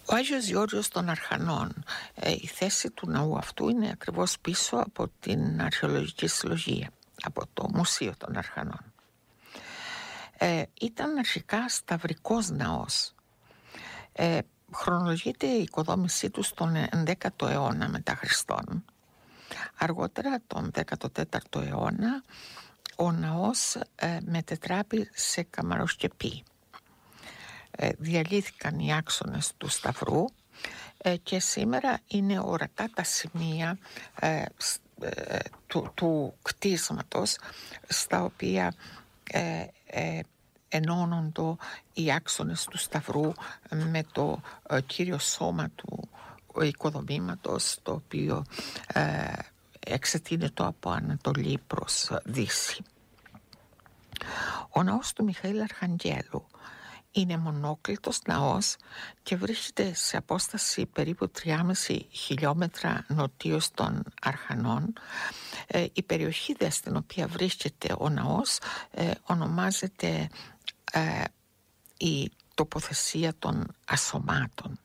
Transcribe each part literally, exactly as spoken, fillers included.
Ο Άγιος Γεώργιος των Αρχανών, ε, η θέση του ναού αυτού είναι ακριβώς πίσω από την αρχαιολογική συλλογία, από το Μουσείο των Αρχανών. Ε, ήταν αρχικά σταυρικός ναός. Ε, χρονολογείται η οικοδόμησή του στον ενδέκατο αιώνα μετά Χριστόν. Αργότερα, τον δέκατο τέταρτο αιώνα, ο ναός ε, μετετράπη σε καμαροσκεπή. Ε, διαλύθηκαν οι άξονες του σταυρού ε, και σήμερα είναι ορατά τα σημεία ε, ε, του, του κτίσματος στα οποία ε, ε, ενώνονται οι άξονες του σταυρού με το ε, κύριο σώμα του οικοδομήματος, το οποίο ε, εξετείνεται από Ανατολή προς Δύση. Ο ναός του Μιχαήλ Αρχαγγέλου είναι μονόκλητος ναός και βρίσκεται σε απόσταση περίπου τρία και μισό χιλιόμετρα νοτίως των Αρχανών. Ε, η περιοχή δε στην οποία βρίσκεται ο ναός ε, ονομάζεται ε, η τοποθεσία των ασωμάτων.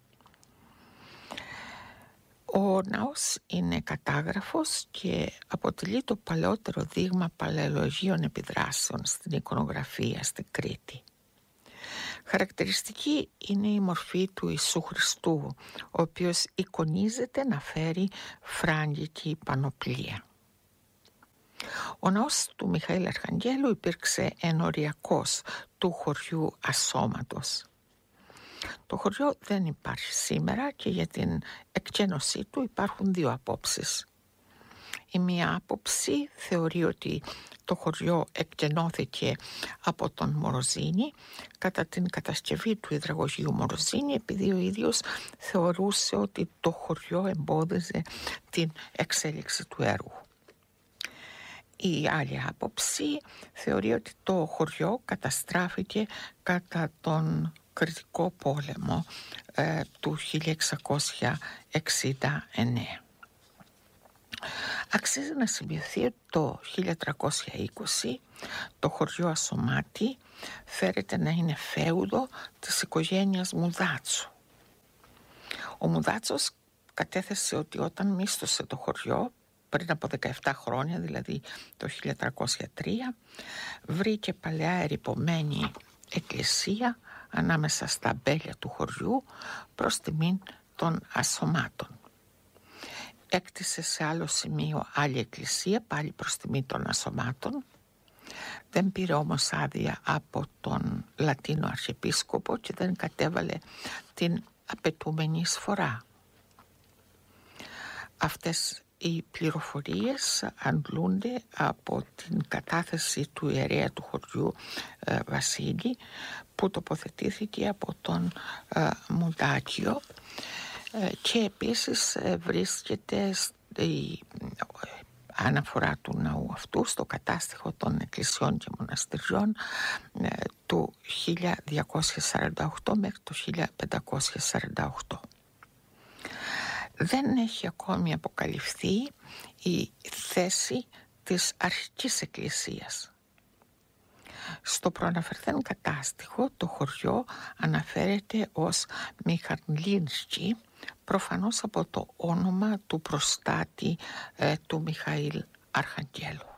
Ο ναός είναι κατάγραφος και αποτελεί το παλαιότερο δείγμα παλαιολογίων επιδράσεων στην εικονογραφία στην Κρήτη. Χαρακτηριστική είναι η μορφή του Ιησού Χριστού, ο οποίος εικονίζεται να φέρει φράγκικη πανοπλία. Ο ναός του Μιχαήλ Αρχαγγέλου υπήρξε ενοριακός του χωριού Ασώματος. Το χωριό δεν υπάρχει σήμερα και για την εκκένωσή του υπάρχουν δύο απόψεις. Η μία άποψη θεωρεί ότι το χωριό εκκενώθηκε από τον Μοροζίνη κατά την κατασκευή του υδραγωγείου Μοροζίνη, επειδή ο ίδιος θεωρούσε ότι το χωριό εμπόδιζε την εξέλιξη του έργου. Η άλλη άποψη θεωρεί ότι το χωριό καταστράφηκε κατά τον Κρητικό πόλεμο ε, του χίλια εξακόσια εξήντα εννέα. Αξίζει να σημειωθεί ότι το χίλια τριακόσια είκοσι το χωριό Ασωμάτη φέρεται να είναι φέουδο της οικογένειας Μουδάτσου. Ο Μουδάτσος κατέθεσε ότι όταν μίσθωσε το χωριό πριν από δεκαεπτά χρόνια, δηλαδή το χίλια τριακόσια τρία, βρήκε παλαιά ερειπωμένη εκκλησία ανάμεσα στα αμπέλια του χωριού προς τιμήν των ασωμάτων. Έκτισε σε άλλο σημείο άλλη εκκλησία, πάλι προς τιμή των ασωμάτων. Δεν πήρε όμως άδεια από τον Λατίνο Αρχιεπίσκοπο και δεν κατέβαλε την απαιτούμενη εισφορά. Αυτές οι πληροφορίες αντλούνται από την κατάθεση του ιερέα του χωριού ε, Βασίλη, που τοποθετήθηκε από τον ε, Μουντάκιο, ε, και επίσης ε, βρίσκεται η αναφορά του ναού αυτού στο κατάστοιχο των εκκλησιών και μοναστηριών ε, του χίλια διακόσια σαράντα οκτώ μέχρι το χίλια πεντακόσια σαράντα οκτώ. Δεν έχει ακόμη αποκαλυφθεί η θέση της αρχικής εκκλησίας. Στο προαναφερθέν κατάστοιχο το χωριό αναφέρεται ως Μιχαλίνσκι, προφανώς από το όνομα του προστάτη ε, του Μιχαήλ Αρχαγγέλου.